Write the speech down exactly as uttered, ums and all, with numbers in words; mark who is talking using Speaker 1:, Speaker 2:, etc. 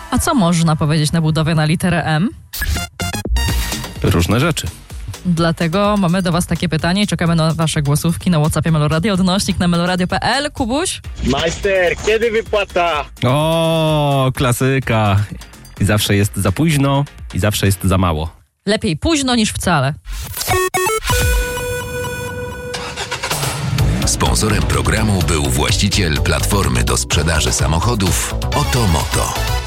Speaker 1: A co można powiedzieć na budowie na literę M?
Speaker 2: Różne rzeczy.
Speaker 1: Dlatego mamy do was takie pytanie i czekamy na wasze głosówki na WhatsAppie Meloradio, odnośnik na meloradio kropka p l. Kubuś?
Speaker 3: Majster, kiedy wypłata?
Speaker 2: O, klasyka. I zawsze jest za późno i zawsze jest za mało.
Speaker 1: Lepiej późno niż wcale.
Speaker 4: Sponsorem programu był właściciel platformy do sprzedaży samochodów Oto Moto.